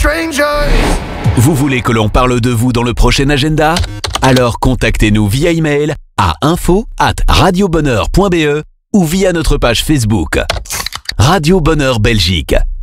strangers. Vous voulez que l'on parle de vous dans le prochain agenda? Alors contactez-nous via email à info@radiobonheur.be ou via notre page Facebook. Radio Bonheur Belgique.